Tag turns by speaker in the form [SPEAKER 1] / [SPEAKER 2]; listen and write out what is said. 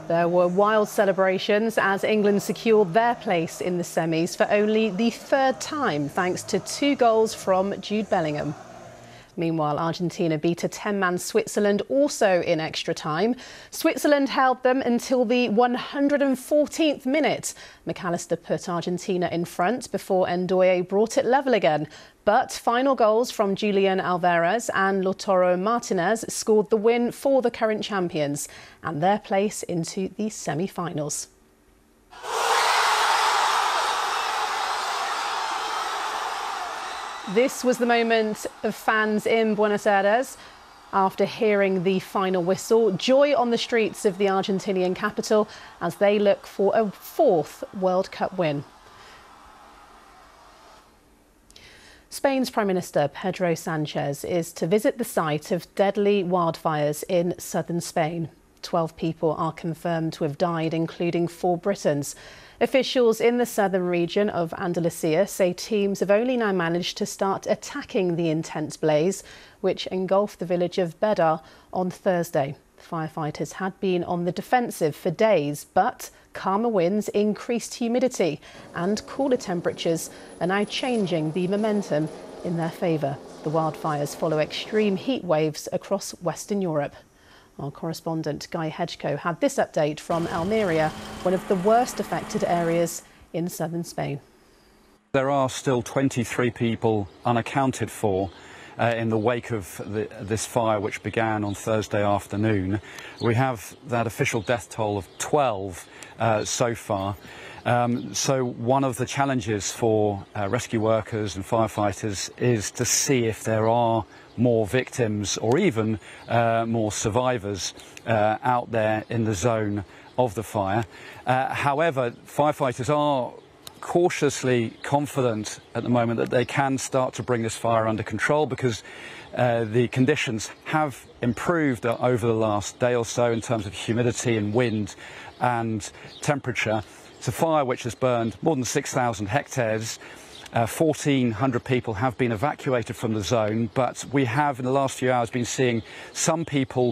[SPEAKER 1] There were wild celebrations as England secured their place in the semis for only the third time, thanks to 2 goals from Jude Bellingham. Meanwhile, Argentina beat a 10-man Switzerland also in extra time. Switzerland held them until the 114th minute. McAllister put Argentina in front before Ndoye brought it level again. But final goals from Julian Alvarez and Lautaro Martinez scored the win for the current champions and their place into the semi-finals. This was the moment of fans in Buenos Aires after hearing the final whistle. Joy on the streets of the Argentinian capital as they look for a 4th World Cup win. Spain's Prime Minister Pedro Sanchez is to visit the site of deadly wildfires in southern Spain. 12 people are confirmed to have died, including 4 Britons. Officials in the southern region of Andalusia say teams have only now managed to start attacking the intense blaze, which engulfed the village of Bedar on Thursday. Firefighters had been on the defensive for days, but calmer winds, increased humidity and cooler temperatures are now changing the momentum in their favour. The wildfires follow extreme heat waves across Western Europe. Our correspondent Guy Hedgecoe had this update from Almeria, one of the worst affected areas in southern Spain.
[SPEAKER 2] There are still 23 people unaccounted for in the wake of this fire, which began on Thursday afternoon. We have that official death toll of 12 so far. So one of the challenges for rescue workers and firefighters is to see if there are more victims or even more survivors out there in the zone of the fire. However, firefighters are cautiously confident at the moment that they can start to bring this fire under control because the conditions have improved over the last day or so in terms of humidity and wind and temperature. It's a fire which has burned more than 6,000 hectares. 1,400 people have been evacuated from the zone, but we have in the last few hours been seeing some people